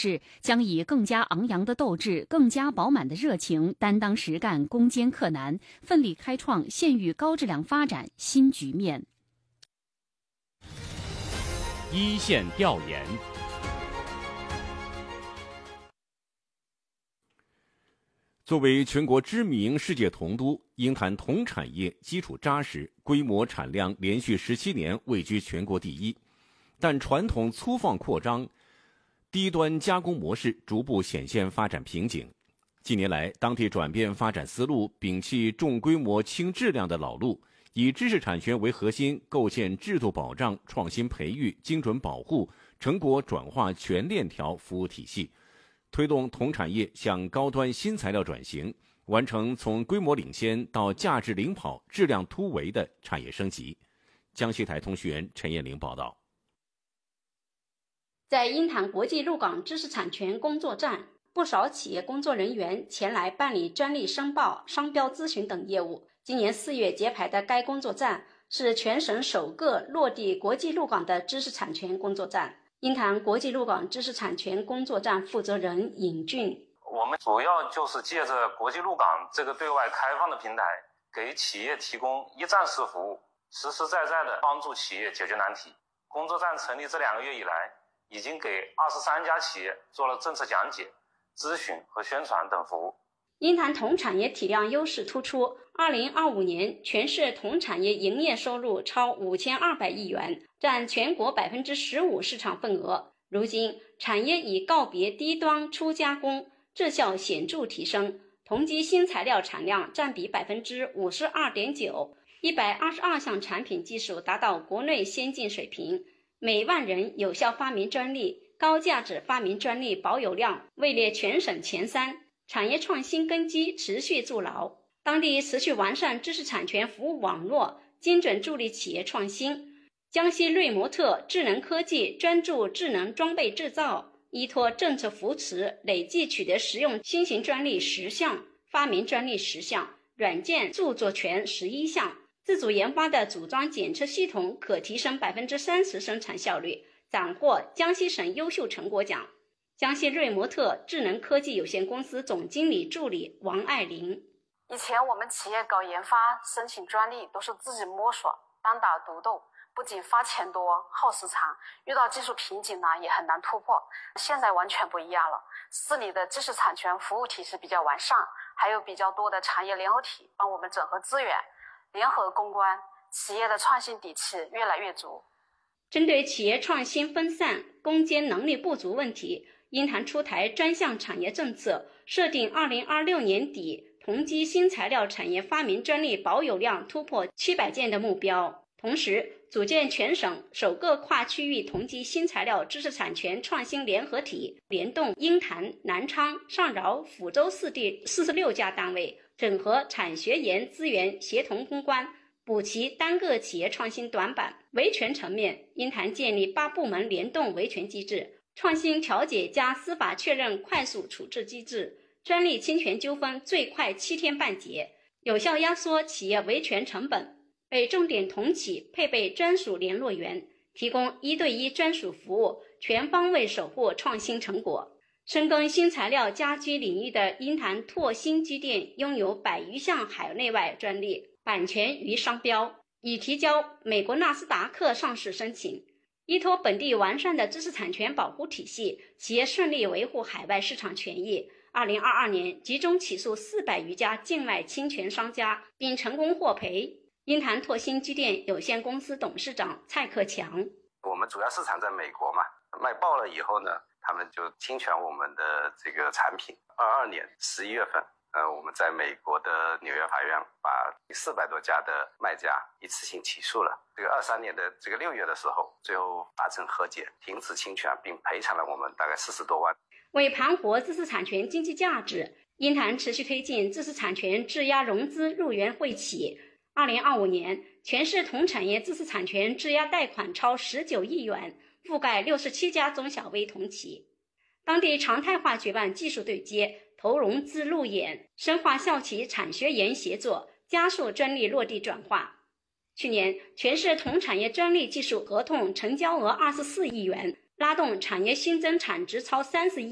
示，将以更加昂扬的斗志、更加饱满的热情，担当实干、攻坚克难，奋力开创县域高质量发展新局面。 一线调研。作为全国知名世界铜都，鹰潭铜产业基础扎实，规模产量连续17年位居全国第一。但传统粗放扩张、低端加工模式逐步显现发展瓶颈。近年来，当地转变发展思路，摒弃重规模轻质量的老路，以知识产权为核心，构建制度保障、创新培育、精准保护、成果转化全链条服务体系，推动铜产业向高端新材料转型，完成从规模领先到价值领跑、质量突围的产业升级。江西台通讯员陈彦玲报道。 在鹰潭国际陆港知识产权工作站，不少企业工作人员前来办理专利申报、商标咨询等业务。今年4月揭牌的该工作站是全省首个落地国际陆港的知识产权工作站。鹰潭国际陆港知识产权工作站负责人尹俊： 我们主要就是借着国际陆港这个对外开放的平台，给企业提供一站式服务，实实在在的帮助企业解决难题。工作站成立这2个月以来，已经给23家企业做了政策讲解、咨询和宣传等服务。 鹰潭铜产业体量优势突出，2025年全市铜产业营业收入超5200亿元，占全国15%市场份额。如今，产业已告别低端初加工，质效显著提升，铜基新材料产量占比52.9%，122项产品技术达到国内先进水平。每万人有效发明专利、高价值发明专利保有量位列全省前3，产业创新根基持续筑牢。当地持续完善知识产权服务网络，精准助力企业创新。江西瑞摩特智能科技专注智能装备制造，依托政策扶持，累计取得实用新型专利10项，发明专利10项，软件著作权11项。自主研发的组装检测系统可提升30%生产效率，斩获江西省优秀成果奖。江西瑞摩特智能科技有限公司总经理助理王爱玲： 以前我们企业搞研发申请专利都是自己摸索，单打独斗，不仅花钱多耗时长，遇到技术瓶颈呢也很难突破。现在完全不一样了，市里的知识产权服务体系比较完善，还有比较多的产业联合体帮我们整合资源，联合攻关，企业的创新底气越来越足。 针对企业创新分散、攻坚能力不足问题，鹰潭出台专项产业政策，设定2026年底铜基新材料产业发明专利保有量突破700件的目标。同时，组建全省首个跨区域铜基新材料知识产权创新联合体，联动鹰潭、南昌、上饶、抚州4地46家单位，整合产学研资源，协同攻关，补齐单个企业创新短板。维权层面，鹰潭建立8部门联动维权机制，创新调解加司法确认快速处置机制，专利侵权纠纷最快7天办结，有效压缩企业维权成本。为重点铜企配备专属联络员，提供1对1专属服务，全方位守护创新成果。深耕新材料家居领域的鹰潭拓新机电拥有100余项海内外专利、版权与商标，已提交美国纳斯达克上市申请。依托本地完善的知识产权保护体系，企业顺利维护海外市场权益。2022年集中起诉400余家境外侵权商家，并成功获赔。鹰潭拓新机电有限公司董事长蔡克强： 我们主要市场在美国嘛，卖爆了以后呢，他们就侵权我们的这个产品。22年11月份，我们在美国的纽约法院把400多家的卖家一次性起诉了。这个23年的这个6月的时候，最后达成和解，停止侵权，并赔偿了我们大概40多万。 为盘活知识产权经济价值，鹰潭持续推进知识产权质押融资入园惠企。2025年，全市铜产业知识产权质押贷款超19亿元，覆盖67家中小微铜企。当地常态化举办技术对接、投融资路演，深化校企产学研协作，加速专利落地转化。去年，全市铜产业专利技术合同成交额24亿元，拉动产业新增产值超30亿。